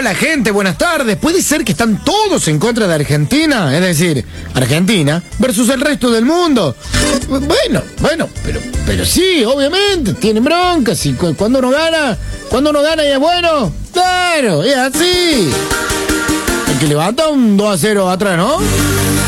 Hola gente, buenas tardes. ¿Puede ser que están todos en contra de Argentina? Es decir, Argentina versus el resto del mundo. Bueno, pero sí, obviamente, tienen broncas y cuando uno gana y es bueno, claro, es así. El que levanta un 2-0 atrás, ¿no?